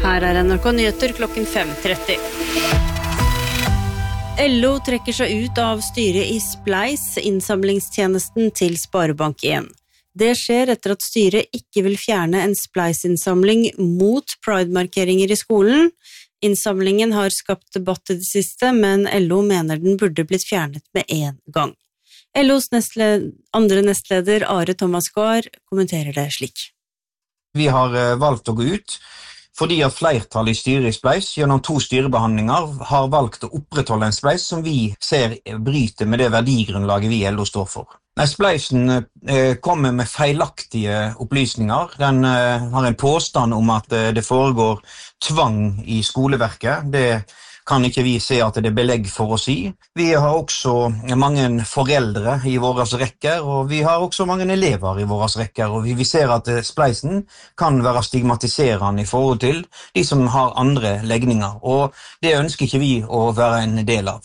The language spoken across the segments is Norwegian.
Her NRK Nyheter klokken 5:30. LO trekker seg ut av styret i Spleis, innsamlingstjenesten til Sparebank1. Det skjer etter at styret ikke vil fjerne en Spleis-innsamling mot Pride-markeringer i skolen. Innsamlingen har skapt debatt i det siste, men LO mener den burde blitt fjernet med en gang. LOs andre nestleder Are Thomas Gaard kommenterer det slik. Vi har valgt å gå ut fordi at flertallet i styret i Spleis gjennom 2 styrebehandlinger har valgt å opprettholde en Spleis som vi ser bryter med det verdigrunnlaget vi i LO står for. Spleisen kommer med feilaktige opplysninger. Den har en påstand om at det foregår tvang i skoleverket. Det kan ikke vi se at det er belegg for å si. Vi har også mange foreldre i våre rekker, og vi har også mange elever i våre rekker, og vi ser at Spleisen kan være stigmatiserende i forhold til de som har andre legninger, og det ønsker ikke vi å være en del av.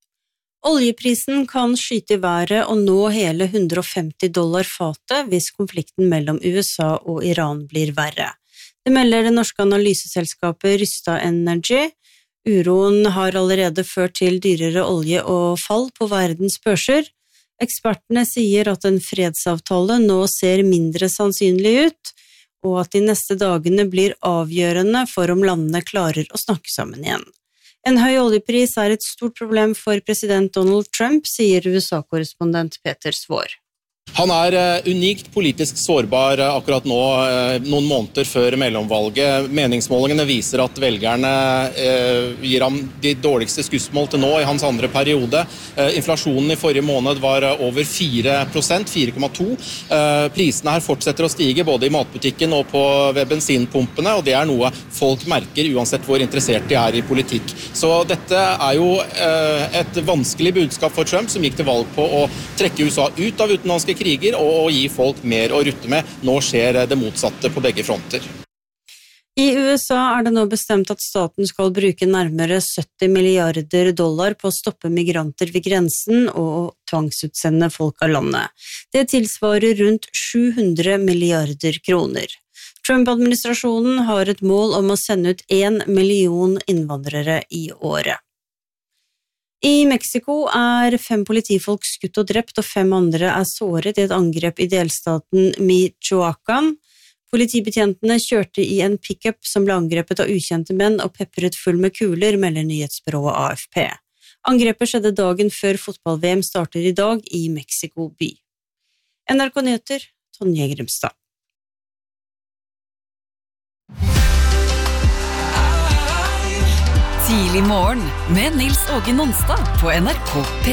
Oljeprisen kan skyte i været og nå hele $150 fatet hvis konflikten mellom USA og Iran blir verre. Det melder det norske analyseselskapet Rystad Energy. Uroen har allerede ført til dyrere olje og fall på verdens børser. Ekspertene sier at en fredsavtale nå ser mindre sannsynlig ut, og at de neste dagene blir avgjørende for om landene klarer å snakke sammen igjen. En høy oljepris er et stort problem for president Donald Trump, sier USA-korrespondent Peter Svår. Han er unikt politisk sårbar akkurat nå, noen måneder før mellomvalget. Meningsmålingene viser at velgerne gir ham de dårligste skussmål til nå i hans andre periode. Inflasjonen i forrige måned var over 4%, 4,2. Prisene her fortsetter å stige både i matbutikken og ved bensinpumpene, og det er noe folk merker uansett hvor interessert de er i politikk. Så dette er jo et vanskelig budskap for Trump, som gikk til valg på å trekke USA ut av utenlandske kriger og gi folk mer å rutte med. Nå skjer det motsatte på begge fronter. I USA er det nå bestemt at staten skal bruke nærmere $70 milliarder på å stoppe migranter ved grensen og tvangsutsende folk av landet. Det tilsvarer rundt 700 milliarder kroner. Trump-administrasjonen har et mål om å sende ut 1 million innvandrere i året. I Mexico er 5 politifolk skutt og drept, og 5 andre er såret i et angrep i delstaten Michoacán. Politibetjentene kjørte i en pickup som ble angrepet av ukjente menn og pepret full med kuler, melder nyhetsbyrået AFP. Angrepet skjedde dagen før fotball-VM starter i dag i Mexico by. NRK Nyheter, Tonje Grimstad. Tidlig morgen med Nils Åge Nonstad på NRK P1.